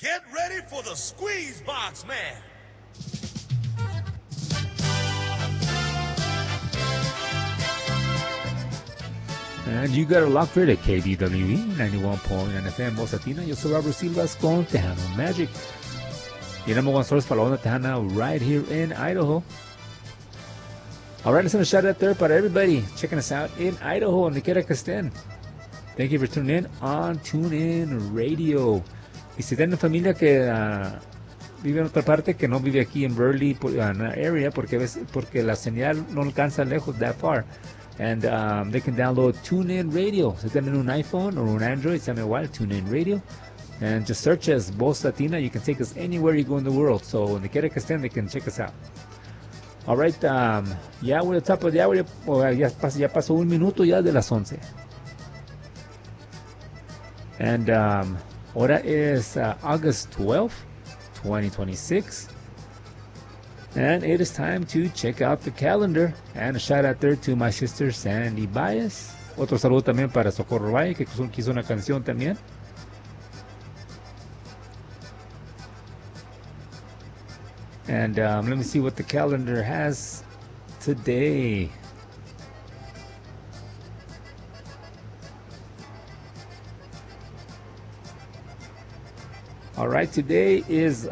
Get ready for the Squeeze Box Man. And you got it locked right at KBWE 91.9 FM Voz Latina. Yo soy Robert Silvas con Tejano Magic. Your number one source para la onda Tejana right here in Idaho. All right, let's send a shout out there para everybody checking us out in Idaho, donde quiera que estén. Thank you for tuning in on TuneIn Radio. Y si tienen familia que vive en otra parte, que no vive aquí en Burley area, porque la señal no alcanza lejos, that far. And they can download TuneIn Radio. Si tienen un iPhone or un Android, se llama igual, TuneIn Radio. And just search as Voz Latina. You can take us anywhere you go in the world. So donde quiera que estén, they can check us out. All right, ya we're at the top of the hour. Ya pasó un minuto ya de las 11. And ahora is August 12th, 2026. And it is time to check out the calendar. And a shout out there to my sister Sandy Baez. Otro saludo también para Socorro Valle, que quiso una canción también. And let me see what the calendar has today. All right, today is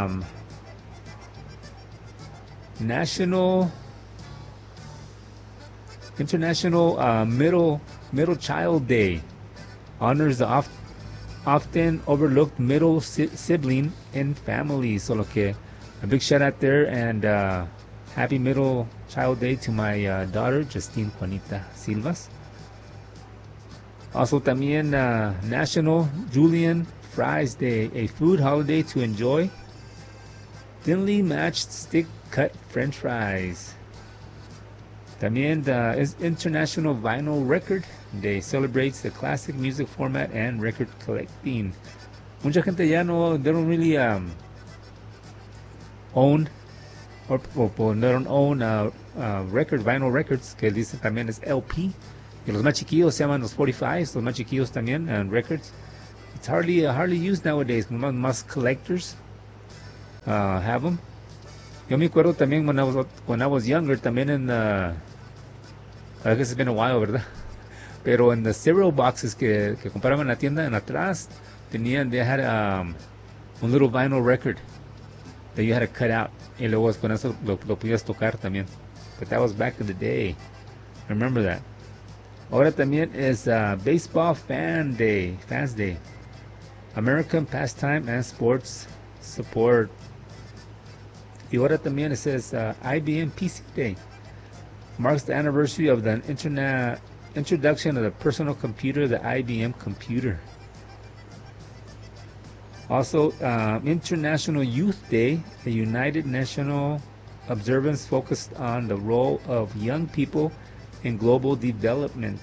International Middle Child Day. Honors the often overlooked middle sibling in families. So que a big shout out there, and happy Middle Child Day to my daughter Justine Juanita Silvas. Also también National Julian Fries Day, a food holiday to enjoy thinly matched stick cut French fries. También is International Vinyl Record Day, celebrates the classic music format and record collecting. Mucha gente ya they don't really own or they don't own vinyl records, que dicen también es LP. Y los más chiquillos se llaman los 45s, los más chiquillos también, and records. It's hardly used nowadays. Más collectors have them. Yo me acuerdo también when I was younger, también en I guess it's been a while, ¿verdad? Pero en the cereal boxes que compraban en la tienda, en atrás they had un little vinyl record that you had to cut out, y luego con eso lo podías tocar también. But that was back in the day. I remember that. Ahora también es Baseball Fans Day. American Pastime and Sports Support. Y ahora también it says IBM PC Day. Marks the anniversary of the introduction of the personal computer, the IBM computer. Also, International Youth Day, a United National observance focused on the role of young people in global development.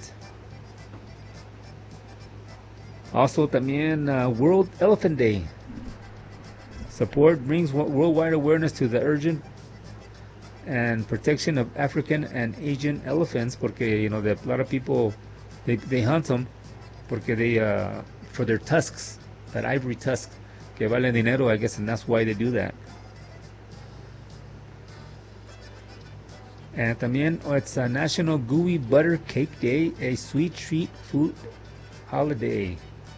Also, también World Elephant Day. Support brings worldwide awareness to the urgent and protection of African and Asian elephants, porque a lot of people they hunt them porque they for their tusks, that ivory tusk que vale dinero, I guess, and that's why they do that. And también it's a National Gooey Butter Cake Day, a sweet treat food holiday.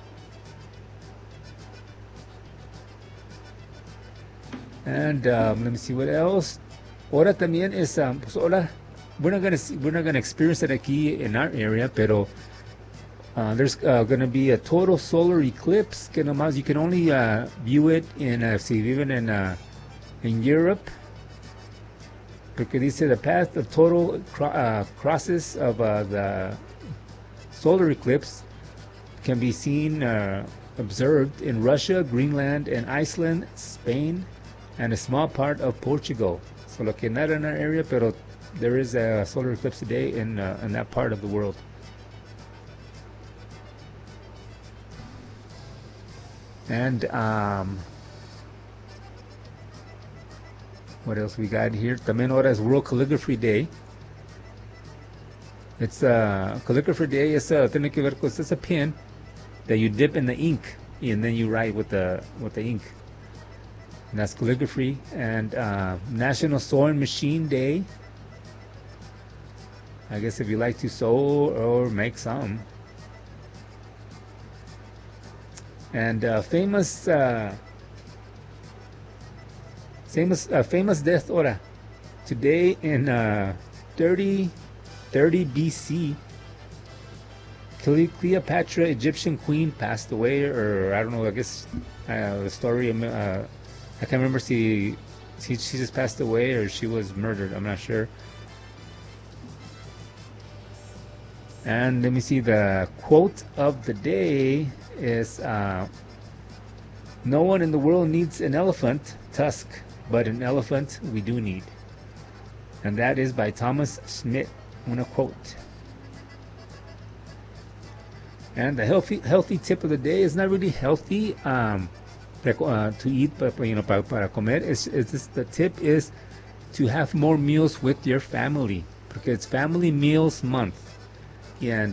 And let me see what else. Ahora también es pues ahora we're not gonna experience it aquí in our area, pero there's gonna be a total solar eclipse que nomás you can only view it si viven in Europe, porque dice the path of total crosses of the solar eclipse can be seen observed in Russia, Greenland, and Iceland, Spain, and a small part of Portugal. So lo que not in our area, pero there is a solar eclipse today in that part of the world. And what else we got here? También ahora es World Calligraphy Day. It's Calligraphy Day. Tiene que ver con, it's a pen that you dip in the ink and then you write with the ink. And that's calligraphy. And National Sewing Machine Day. I guess if you like to sew or make some. And famous death hora. Today in 30 BC, Cleopatra, Egyptian queen, passed away, or I don't know. I guess the story. I can't remember. She just passed away or she was murdered. I'm not sure. And let me see. The quote of the day is: "No one in the world needs an elephant tusk, but an elephant we do need." And that is by Thomas Schmidt. I'm gonna quote. And the healthy tip of the day is not really healthy to eat, but para comer. It's just, the tip is to have more meals with your family, because it's Family Meals Month. And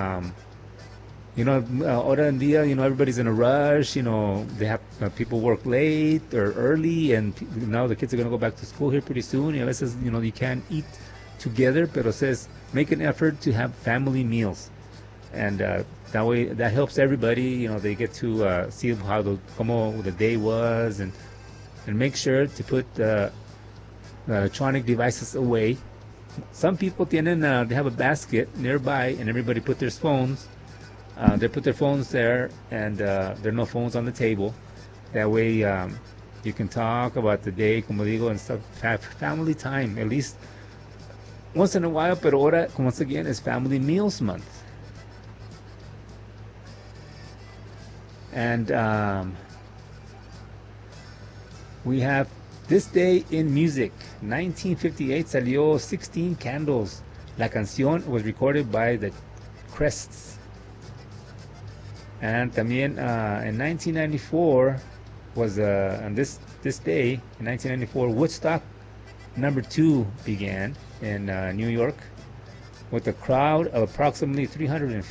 ahora en día, everybody's in a rush. They have people work late or early, and now the kids are going to go back to school here pretty soon. A veces, you can't eat together, pero says make an effort to have family meals, and that way that helps everybody. They get to see how como the day was, and make sure to put the electronic devices away. Some people they have a basket nearby, and everybody put their phones. They put their phones there, and there are no phones on the table. That way, you can talk about the day, como digo, and stuff. Have family time, at least once in a while. But ahora, once again, is Family Meals Month. And we have this day in music. 1958 salió 16 Candles. La canción was recorded by the Crests. And también in 1994 was on this day in 1994 Woodstock #2 began in New York with a crowd of approximately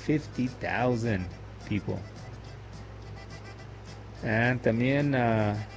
350,000 people. And también